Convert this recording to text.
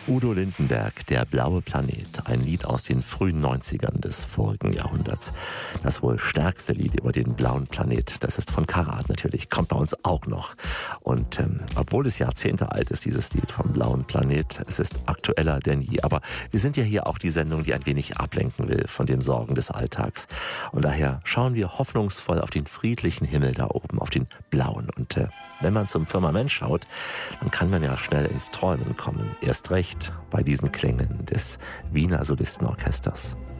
Udo Lindenberg, Der blaue Planet, ein Lied aus den frühen 90ern des vorigen Jahrhunderts. Das wohl stärkste Lied über den blauen Planet, das ist von Karat natürlich, kommt bei uns auch noch. Und obwohl es Jahrzehnte alt ist, dieses Lied vom blauen Planet, es ist aktueller denn je. Aber wir sind ja hier auch die Sendung, die ein wenig ablenken will von den Sorgen des Alltags. Und daher schauen wir hoffnungsvoll auf den friedlichen Himmel da oben, auf den blauen. Und wenn man zum Firmament schaut, dann kann man ja schnell ins Träumen kommen. Erst recht bei diesen Klängen des Wiener Solistenorchesters.